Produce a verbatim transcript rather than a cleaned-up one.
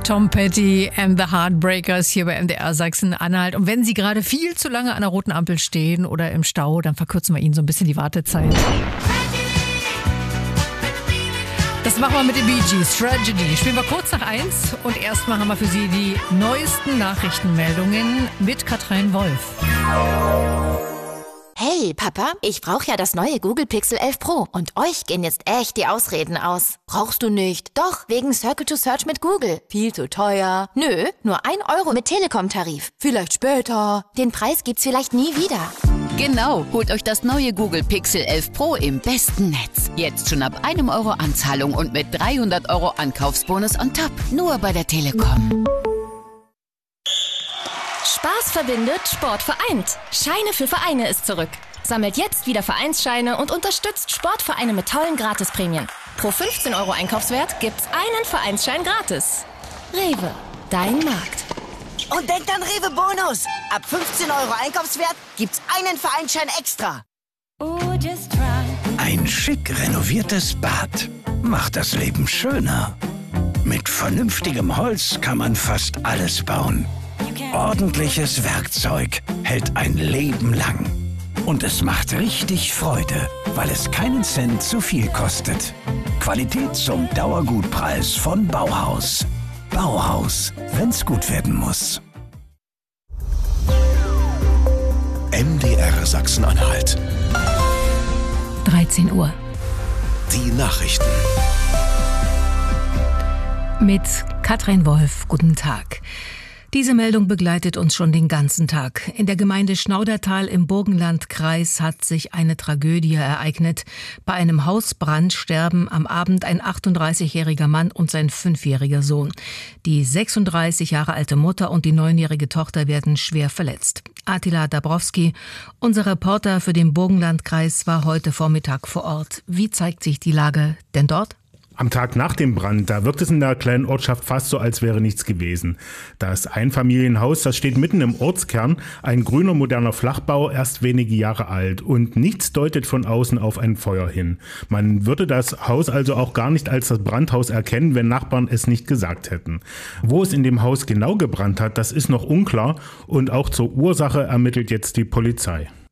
Tom Petty and the Heartbreakers hier bei M D R Sachsen-Anhalt. Und wenn Sie gerade viel zu lange an der roten Ampel stehen oder im Stau, dann verkürzen wir Ihnen so ein bisschen die Wartezeit. Das machen wir mit den Bee Gees. Tragedy. Spielen wir kurz nach eins und erstmal haben wir für Sie die neuesten Nachrichtenmeldungen mit Katrin Wolf. Hey Papa, ich brauche ja das neue Google Pixel elf Pro und euch gehen jetzt echt die Ausreden aus. Brauchst du nicht? Doch, wegen Circle to Search mit Google. Viel zu teuer. Nö, nur ein Euro mit Telekom-Tarif. Vielleicht später. Den Preis gibt's vielleicht nie wieder. Genau, holt euch das neue Google Pixel elf Pro im besten Netz. Jetzt schon ab einem Euro Anzahlung und mit dreihundert Euro Ankaufsbonus on top. Nur bei der Telekom. Spaß verbindet, Sport vereint. Scheine für Vereine ist zurück. Sammelt jetzt wieder Vereinsscheine und unterstützt Sportvereine mit tollen Gratisprämien. Pro fünfzehn Euro Einkaufswert gibt's einen Vereinsschein gratis. Rewe, dein Markt. Und denkt an Rewe Bonus. Ab fünfzehn Euro Einkaufswert gibt's einen Vereinsschein extra. Ein schick renoviertes Bad macht das Leben schöner. Mit vernünftigem Holz kann man fast alles bauen. Ordentliches Werkzeug hält ein Leben lang. Und es macht richtig Freude, weil es keinen Cent zu viel kostet. Qualität zum Dauergutpreis von Bauhaus. Bauhaus, wenn's gut werden muss. M D R Sachsen-Anhalt. dreizehn Uhr. Die Nachrichten. Mit Katrin Wolf, guten Tag. Diese Meldung begleitet uns schon den ganzen Tag. In der Gemeinde Schnaudertal im Burgenlandkreis hat sich eine Tragödie ereignet. Bei einem Hausbrand sterben am Abend ein achtunddreißigjähriger Mann und sein fünfjähriger Sohn. Die sechsunddreißig Jahre alte Mutter und die neunjährige Tochter werden schwer verletzt. Attila Dabrowski, unser Reporter für den Burgenlandkreis, war heute Vormittag vor Ort. Wie zeigt sich die Lage denn dort? Am Tag nach dem Brand, da wirkt es in der kleinen Ortschaft fast so, als wäre nichts gewesen. Das Einfamilienhaus, das steht mitten im Ortskern, ein grüner, moderner Flachbau, erst wenige Jahre alt. Und nichts deutet von außen auf ein Feuer hin. Man würde das Haus also auch gar nicht als das Brandhaus erkennen, wenn Nachbarn es nicht gesagt hätten. Wo es in dem Haus genau gebrannt hat, das ist noch unklar. Und auch zur Ursache ermittelt jetzt die Polizei.